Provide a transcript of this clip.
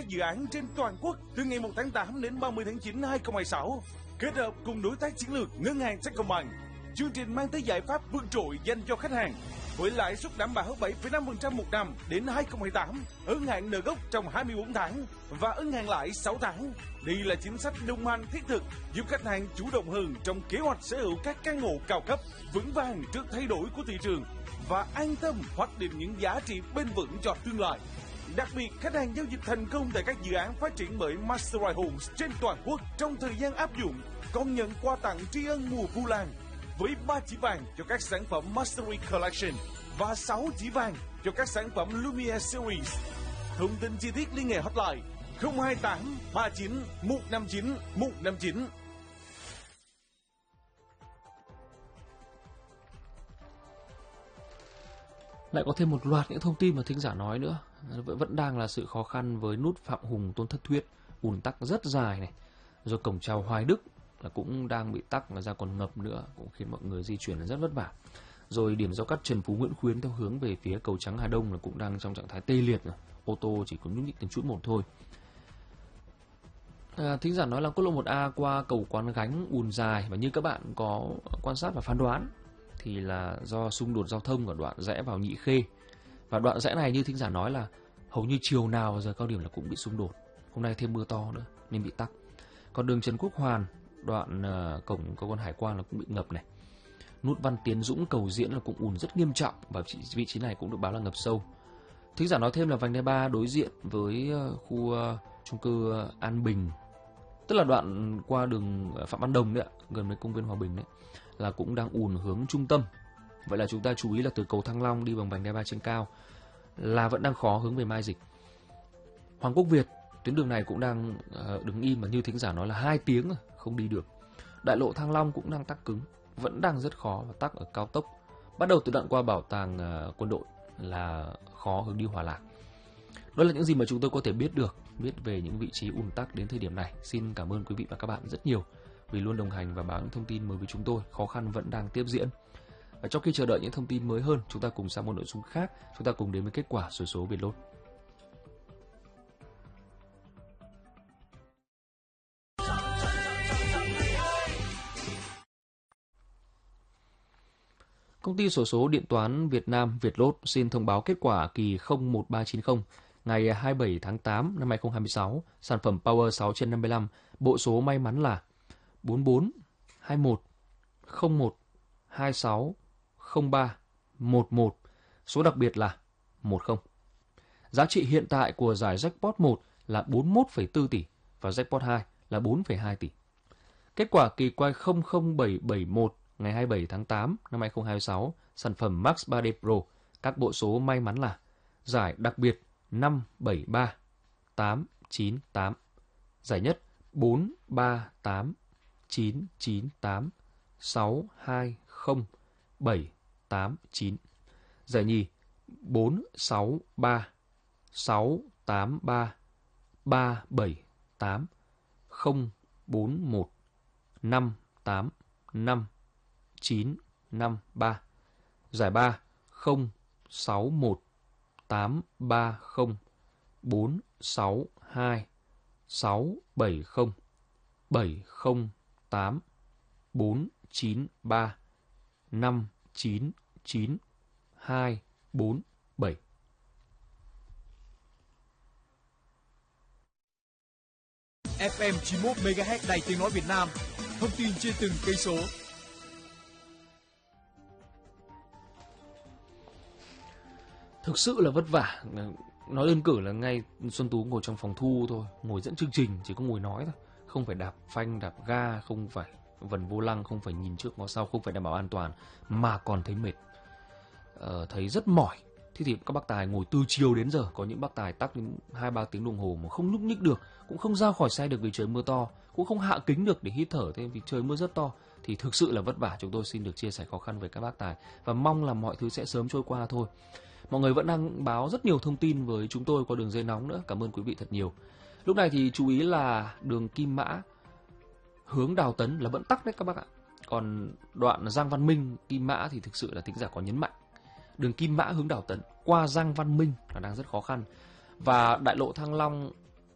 dự án trên toàn quốc từ ngày 1 tháng 8 đến 30 tháng 9 2026. Kết hợp cùng đối tác chiến lược Ngân hàng Techcombank, chương trình mang tới giải pháp vượt trội dành cho khách hàng với lãi suất đảm bảo 7,5% một năm đến 2028, ân hạn nợ gốc trong 24 tháng và ân hạn lãi 6 tháng. Đây là chính sách đồng hành thiết thực giúp khách hàng chủ động hơn trong kế hoạch sở hữu các căn hộ cao cấp, vững vàng trước thay đổi của thị trường và an tâm hoạch định những giá trị bền vững cho tương lai. Đặc biệt, khách hàng giao dịch thành công tại các dự án phát triển bởi Mastery Homes trên toàn quốc trong thời gian áp dụng còn nhận quà tặng tri ân mùa Vu Lan với 3 chỉ vàng cho các sản phẩm Mastery Collection và 6 chỉ vàng cho các sản phẩm Lumiere Series. Thông tin chi tiết liên hệ hotline 028 39 159 159. Lại có thêm một loạt những thông tin mà thính giả nói nữa. Vẫn đang là sự khó khăn với nút Phạm Hùng Tôn Thất Thuyết, ùn tắc rất dài này. Rồi cổng chào Hoài Đức là cũng đang bị tắc, ra còn ngập nữa, cũng khiến mọi người di chuyển rất vất vả. Rồi điểm giao cắt Trần Phú Nguyễn Khuyến theo hướng về phía cầu Trắng Hà Đông là cũng đang trong trạng thái tê liệt rồi. Ô tô chỉ có nhúc nhích từng chút một thôi. Thính giả nói là quốc lộ 1A qua cầu Quán Gánh ùn dài, và như các bạn có quan sát và phán đoán thì là do xung đột giao thông ở đoạn rẽ vào Nhị Khê. Và đoạn rẽ này như thính giả nói là hầu như chiều nào vào giờ cao điểm là cũng bị xung đột. Hôm nay thêm mưa to nữa nên bị tắc. Còn đường Trần Quốc Hoàn, đoạn cổng cơ quan hải quan là cũng bị ngập này. Nút Văn Tiến Dũng cầu Diễn là cũng ùn rất nghiêm trọng, và vị trí này cũng được báo là ngập sâu. Thính giả nói thêm là vành đai 3 đối diện với khu chung cư An Bình, tức là đoạn qua đường Phạm Văn Đồng đấy ạ, gần với công viên Hòa Bình đấy, là cũng đang ùn hướng trung tâm. Vậy là chúng ta chú ý là từ cầu Thăng Long đi bằng vành đai 3 trên cao là vẫn đang khó hướng về Mai Dịch. Hoàng Quốc Việt, tuyến đường này cũng đang đứng im, mà như thính giả nói là 2 tiếng rồi, không đi được. Đại lộ Thăng Long cũng đang tắc cứng, vẫn đang rất khó, và tắc ở cao tốc. Bắt đầu từ đoạn qua bảo tàng quân đội là khó hướng đi Hòa Lạc. Đó là những gì mà chúng tôi có thể biết về những vị trí ùn tắc đến thời điểm này. Xin cảm ơn quý vị và các bạn rất nhiều vì luôn đồng hành và báo những thông tin mới với chúng tôi. Khó khăn vẫn đang tiếp diễn. Và trong khi chờ đợi những thông tin mới hơn, chúng ta cùng sang một nội dung khác. Chúng ta cùng đến với kết quả xổ số Việt Lốt. Công ty xổ số điện toán Việt Nam Vietlott xin thông báo kết quả kỳ 01390 ngày 27 tháng 8 năm 2026, sản phẩm Power 6/55, bộ số may mắn là 44 21 01 26 03 11, số đặc biệt là 10. Giá trị hiện tại của giải jackpot 1 là 41,4 tỷ và jackpot 2 là 4,2 tỷ. Kết quả kỳ quay 00771 ngày 27 tháng 8 năm 2026, sản phẩm Max 3D Pro, các bộ số may mắn là giải đặc biệt 573 898, giải nhất 438 998 620 789, giải nhì 463 683 378 041 585 953, giải ba 061 830 462 670 708 493 599 247. FM 91 MHz Đài Tiếng nói Việt Nam. Thông tin trên từng cây số. Thực sự là vất vả. Nói đơn cử là ngay Xuân Tú ngồi trong phòng thu thôi, ngồi dẫn chương trình, chỉ có ngồi nói thôi, không phải đạp phanh, đạp ga, không phải vần vô lăng, không phải nhìn trước ngó sau, không phải đảm bảo an toàn, mà còn thấy mệt, thấy rất mỏi. Thế thì các bác tài ngồi từ chiều đến giờ, có những bác tài tắc đến 2-3 tiếng đồng hồ mà không nhúc nhích được, cũng không ra khỏi xe được vì trời mưa to, cũng không hạ kính được để hít thở thêm vì trời mưa rất to, thì thực sự là vất vả. Chúng tôi xin được chia sẻ khó khăn với các bác tài và mong là mọi thứ sẽ sớm trôi qua thôi. Mọi người vẫn đang báo rất nhiều thông tin với chúng tôi qua đường dây nóng nữa. Cảm ơn quý vị thật nhiều. Lúc này thì chú ý là đường Kim Mã hướng Đào Tấn là vẫn tắc đấy các bác ạ. Còn đoạn Giang Văn Minh Kim Mã thì thực sự là thính giả có nhấn mạnh. Đường Kim Mã hướng Đào Tấn qua Giang Văn Minh là đang rất khó khăn. Và đại lộ Thăng Long